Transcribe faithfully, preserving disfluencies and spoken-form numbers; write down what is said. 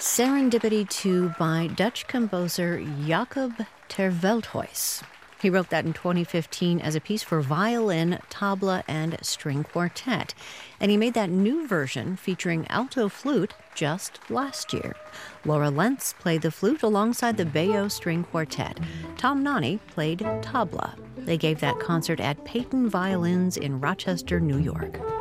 Serendipity two by Dutch composer Jacob ter Veldhuis. He wrote that in twenty fifteen as a piece for violin, tabla, and string quartet. And he made that new version featuring alto flute just last year. Laura Lentz played the flute alongside the Baio String Quartet. Tom Nani played tabla. They gave that concert at Peyton Violins in Rochester, New York.